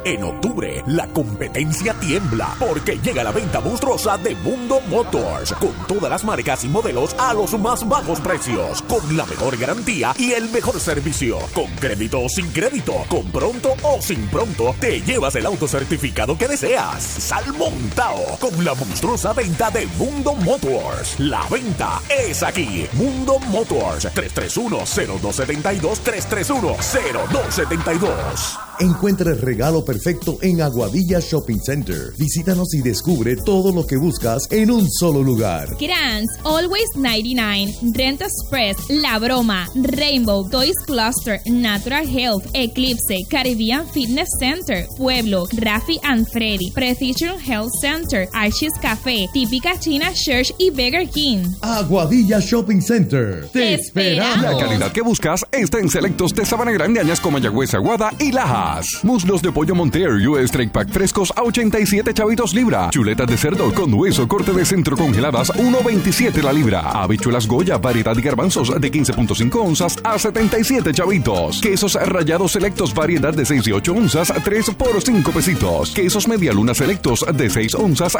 En octubre, la competencia tiembla porque llega la venta monstruosa de Mundo Motors con todas las marcas y modelos a los más bajos precios, con la mejor garantía y el mejor servicio. Con crédito o sin crédito, con pronto o sin pronto, te llevas el auto certificado que deseas. Sal montao con la monstruosa venta de Mundo Motors. La venta es aquí. Mundo Motors, 331-0272, 331-0272. Encuentra el regalo perfecto en Aguadilla Shopping Center. Visítanos y descubre todo lo que buscas en un solo lugar. Grants, Always 99, Rent Express, La Broma, Rainbow, Toys Cluster, Natural Health, Eclipse, Caribbean Fitness Center, Pueblo, Rafi and Freddy, Precision Health Center, Archie's Café, Típica China Church y Burger King. Aguadilla Shopping Center. ¡Te esperamos! La calidad que buscas está en selectos de Sabana Grande, Añasco, Mayagüez, Aguada y Laja. Muslos de pollo Montear US Strike Pack frescos a 87 chavitos libra. Chuletas de cerdo con hueso corte de centro congeladas 1.27 la libra. Habichuelas Goya variedad y garbanzos de 15.5 onzas a 77 chavitos. Quesos rallados selectos variedad de 6 y 8 onzas 3 por 5 pesitos. Quesos medialunas selectos de 6 onzas